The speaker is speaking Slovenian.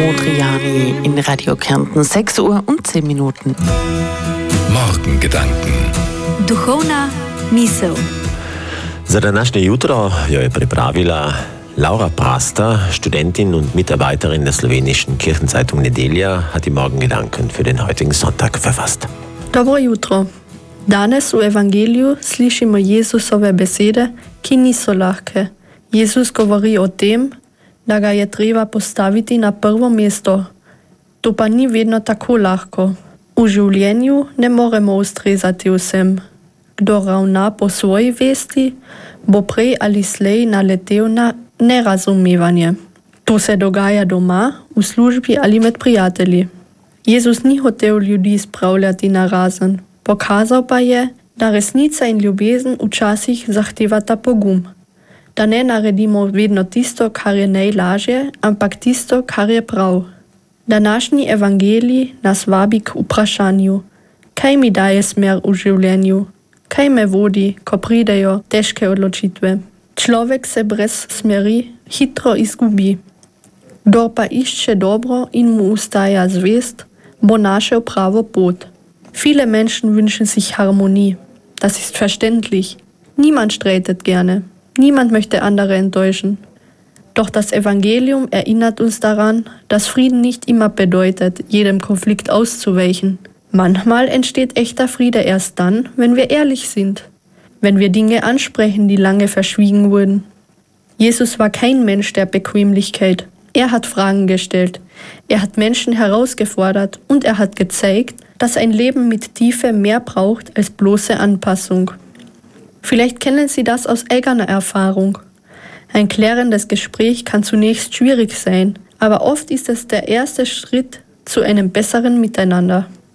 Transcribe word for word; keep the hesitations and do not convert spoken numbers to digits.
Modriani in Radio Kärnten, sechs Uhr und zehn Minuten. Morgengedanken. Duchovna misel. Za današnje jutro jo je pripravila Laura Prasta, Studentin und Mitarbeiterin der slowenischen Kirchenzeitung Nedelja, hat die Morgengedanken für den heutigen Sonntag verfasst. Dobro jutro. Danes v Evangeliju slišimo Jezusove besede, ki niso lahke. Jezus govori o tem, da ga je treba postaviti na prvo mesto. To pa ni vedno tako lahko. V življenju ne moremo ustrezati vsem. Kdo ravna po svoji vesti, bo prej ali slej naletel na nerazumevanje. To se dogaja doma, v službi ali med prijatelji. Jezus ni hotel ljudi spravljati na razen. Pokazal pa je, da resnica in ljubezen včasih zahtevata pogum. Da ne naredimo vedno tisto, kar je najlažje, ampak tisto, kar je prav. Današnji evangelij nas vabi k vprašanju, kaj mi daje smer v življenju, kaj me vodi, ko pridejo težke odločitve. Človek se brez smeri hitro izgubi. Kdor pa išče dobro in mu ustaja zvest, bo našel pravo pot. Viele Menschen wünschen sich Harmonie. Das ist verständlich. Niemand streitet gerne. Niemand möchte andere enttäuschen. Doch das Evangelium erinnert uns daran, dass Frieden nicht immer bedeutet, jedem Konflikt auszuweichen. Manchmal entsteht echter Friede erst dann, wenn wir ehrlich sind. Wenn wir Dinge ansprechen, die lange verschwiegen wurden. Jesus war kein Mensch der Bequemlichkeit. Er hat Fragen gestellt. Er hat Menschen herausgefordert und er hat gezeigt, dass ein Leben mit Tiefe mehr braucht als bloße Anpassung. Vielleicht kennen Sie das aus eigener Erfahrung. Ein klärendes Gespräch kann zunächst schwierig sein, aber oft ist es der erste Schritt zu einem besseren Miteinander.